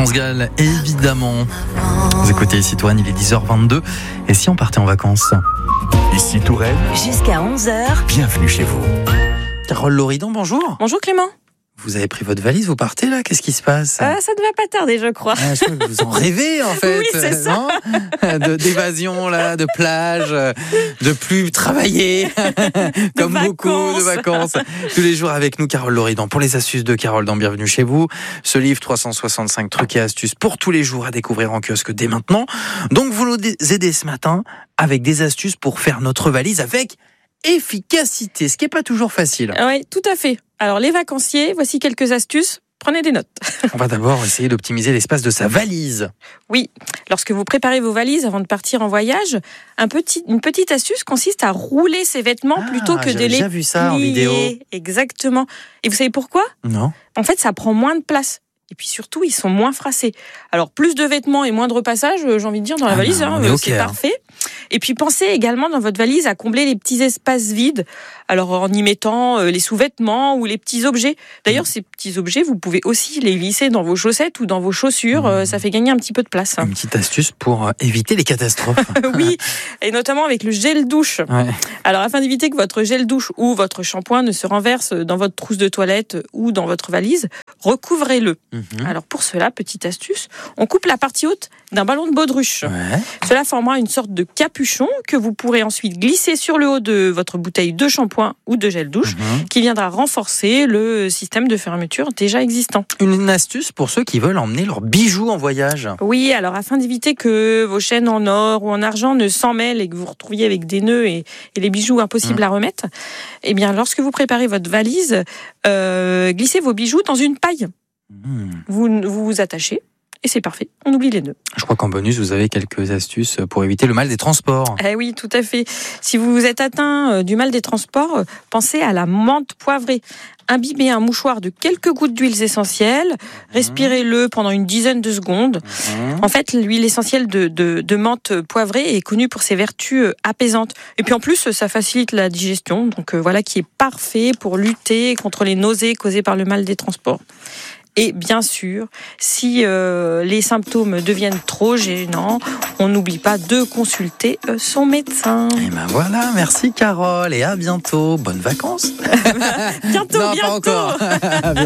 France Gall, évidemment. Vous écoutez ici Touraine, il est 10h22. Et si on partait en vacances ? Ici Touraine, jusqu'à 11h. bienvenue chez vous. Carole Loridon, bonjour. Bonjour Clément. Vous avez pris votre valise, vous partez là ? Qu'est-ce qui se passe ? Ça ne va pas tarder, je crois. Je crois que vous en rêvez en fait. Oui, c'est ça. Non d'évasion là, de plage, de plus travailler, comme beaucoup de vacances. Tous les jours avec nous, Carole Loridon, pour les astuces de Carole dans Bienvenue chez vous. Ce livre 365 trucs et astuces pour tous les jours à découvrir en kiosque dès maintenant. Donc vous nous aidez ce matin avec des astuces pour faire notre valise avec efficacité, ce qui n'est pas toujours facile. Oui, tout à fait. Alors les vacanciers, voici quelques astuces. Prenez des notes. On va d'abord essayer d'optimiser l'espace de sa valise. Oui, lorsque vous préparez vos valises avant de partir en voyage, une petite astuce consiste à rouler ses vêtements plutôt que de les déjà vu ça en plier. vidéo. Exactement. Et vous savez pourquoi ? Non. En fait, ça prend moins de place. Et puis surtout, ils sont moins froissés. Alors, plus de vêtements et moins de repassage, j'ai envie de dire, dans la valise, on est OK, c'est parfait. Et puis, pensez également dans votre valise à combler les petits espaces vides. Alors, en y mettant les sous-vêtements ou les petits objets. D'ailleurs, ces petits objets, vous pouvez aussi les glisser dans vos chaussettes ou dans vos chaussures. Ça fait gagner un petit peu de place. Une petite astuce pour éviter les catastrophes. Oui, et notamment avec le gel douche. Ouais. Alors, afin d'éviter que votre gel douche ou votre shampoing ne se renverse dans votre trousse de toilette ou dans votre valise, recouvrez-le. Alors, pour cela, petite astuce, on coupe la partie haute d'un ballon de baudruche. Ouais. Cela formera une sorte de capuchon que vous pourrez ensuite glisser sur le haut de votre bouteille de shampoing ou de gel douche qui viendra renforcer le système de fermeture déjà existant. Une astuce pour ceux qui veulent emmener leurs bijoux en voyage. Oui, alors afin d'éviter que vos chaînes en or ou en argent ne s'emmêlent et que vous vous retrouviez avec des nœuds et les bijoux impossibles à remettre, eh bien, lorsque vous préparez votre valise, glissez vos bijoux dans une paille. Vous vous attachez. Et c'est parfait, on oublie les nœuds. Je crois qu'en bonus, vous avez quelques astuces pour éviter le mal des transports. Eh oui, tout à fait. Si vous êtes atteint du mal des transports, pensez à la menthe poivrée. Imbibez un mouchoir de quelques gouttes d'huiles essentielles, respirez-le pendant une dizaine de secondes. En fait, l'huile essentielle de menthe poivrée est connue pour ses vertus apaisantes. Et puis en plus, ça facilite la digestion, donc voilà qui est parfait pour lutter contre les nausées causées par le mal des transports. Et bien sûr, si les symptômes deviennent trop gênants, on n'oublie pas de consulter son médecin. Et ben voilà, merci Carole et à bientôt. Bonnes vacances. Bientôt, Non, bientôt. pas encore.